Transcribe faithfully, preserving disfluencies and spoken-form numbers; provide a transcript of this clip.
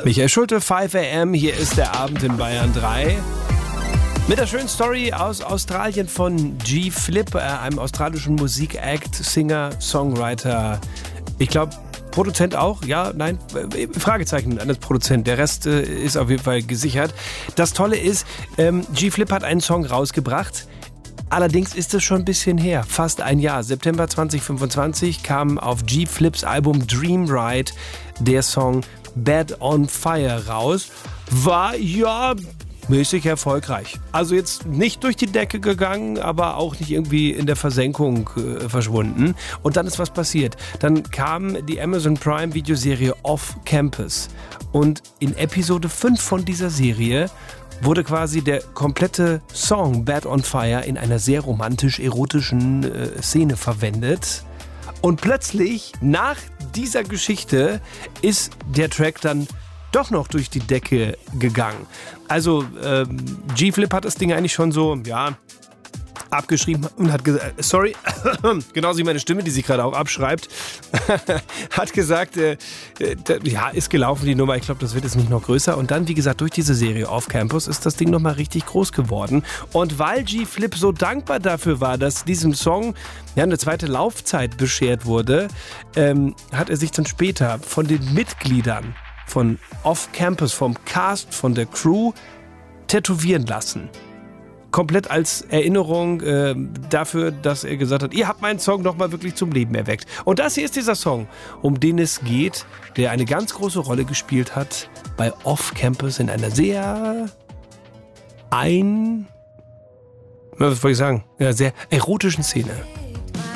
Michael Schulte, fünf a m, hier ist der Abend in Bayern drei. Mit der schönen Story aus Australien von G-Flip, einem australischen Musikact, Singer, Songwriter. Ich glaube, Produzent auch? Ja, nein? Fragezeichen an das Produzent. Der Rest äh, ist auf jeden Fall gesichert. Das Tolle ist, ähm, G-Flip hat einen Song rausgebracht. Allerdings ist es schon ein bisschen her, fast ein Jahr. September zwanzig fünfundzwanzig kam auf G-Flips Album Dream Ride der Song Bad on Fire raus. War ja mäßig erfolgreich. Also jetzt nicht durch die Decke gegangen, aber auch nicht irgendwie in der Versenkung äh, verschwunden. Und dann ist was passiert. Dann kam die Amazon Prime Videoserie Off Campus. Und in Episode fünf von dieser Serie wurde quasi der komplette Song Bad on Fire in einer sehr romantisch-erotischen äh, Szene verwendet. Und plötzlich, nach dieser Geschichte, ist der Track dann doch noch durch die Decke gegangen. Also ähm, G-Flip hat das Ding eigentlich schon so, ja, abgeschrieben und hat gesagt, sorry, genauso wie meine Stimme, die sich gerade auch abschreibt, hat gesagt, äh, äh, ja, ist gelaufen die Nummer, ich glaube, das wird jetzt nicht noch größer. Und dann, wie gesagt, durch diese Serie Off Campus ist das Ding nochmal richtig groß geworden. Und weil G-Flip so dankbar dafür war, dass diesem Song ja eine zweite Laufzeit beschert wurde, ähm, hat er sich dann später von den Mitgliedern von Off Campus, vom Cast, von der Crew tätowieren lassen. Komplett als Erinnerung äh, dafür, dass er gesagt hat, ihr habt meinen Song nochmal wirklich zum Leben erweckt. Und das hier ist dieser Song, um den es geht, der eine ganz große Rolle gespielt hat bei Off Campus in einer sehr ein... was soll ich sagen? Ja, sehr erotischen Szene.